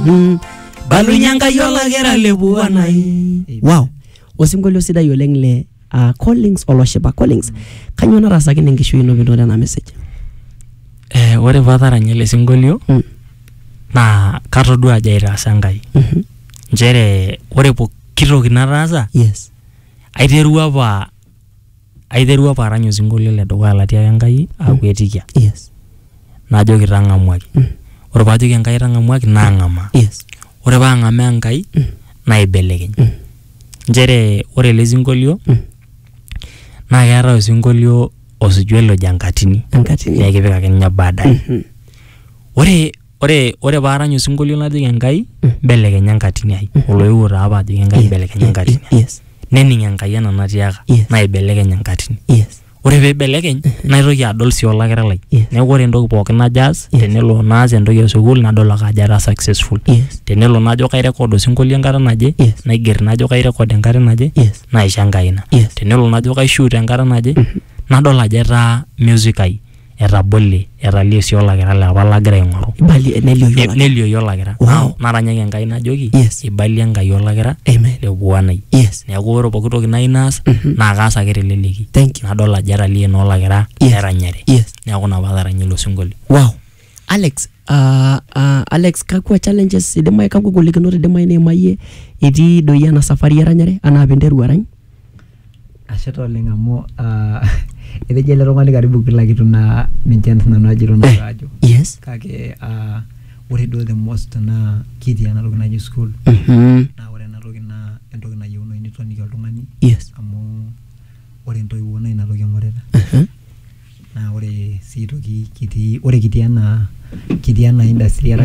Balunyanga yola gera lebuanai. Wow. Osinkolio sidai oleng le Collins Oloshiba Collins. Kanyo narasakini nkishu ino bintoda na message. Ore pataranye le singolio na katodua aja itaasa Enkai. Njere ore pokitoki nataasa Yes. aiterua apa aranyo singolio le dukuya latia Enkai akwetikia. Yes. Najo kitang'amuaki. Ore paajoki Enkai tang'amuaki nang'ama. Yes. Ore paang'amaa Enkai naibelekeny. Njere ore le singolio na keeta osingolio osujue lo jankatini. Jankatini. Nekipika kenya baadaye. Ore paaranyo singolio najoki Enkai belekenya enkatini ai. Oloeuo taa apa ajoki Enkai belekenya enkatini. Yes. Nening Enkai ena natiaka naibelekenya enkatini. Yes. Ore peebelekeny naitoki adol si olakira lai. Neeku ore entoki pookin najas tenelo naas entoki esukul nadol ake ajo era successful. Tenelo najo kai record osingolio enkata naje naiger najo kai record enkata naje naisho Enkai ina. Tenelo najo kai shoot enkata naje nadol ajo etaa music ai etabole etalie si olakira lai apa lagira aing'oru. Nelio olakira. Naranyaki Enkai najoki ibalie Enkai olakira lebuanai. Neeku ore pooki toki nayieu naas naa kaas ake teleleki. Nadol ajo etalie naa olakira eranyare. Neeku ina paataranya ilo singolio. Wow. Alex, kakwa challenges idimai kakwa golikinot idimai niimayie etii doi ena safari eranyare anaa pinteru arany? Ashe oleng amu etejo ele tung'ani karibu kila kitu na ninche nanu ajito na ajo. Yes. Kake ore duo the most na kitii ena toki naji school. Na ore ena toki na entoki nayieunoyu nitoniki oltung'ani. Yes. Amu ore entoiwuo na ina toki eng'orita. Na ore si toki kitii ena industry